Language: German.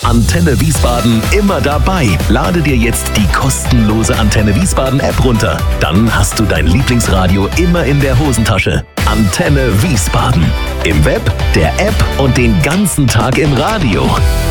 Antenne Wiesbaden immer dabei. Lade dir jetzt die kostenlose Antenne Wiesbaden App runter. Dann hast du dein Lieblingsradio immer in der Hosentasche. Antenne Wiesbaden. Im Web, der App und den ganzen Tag im Radio.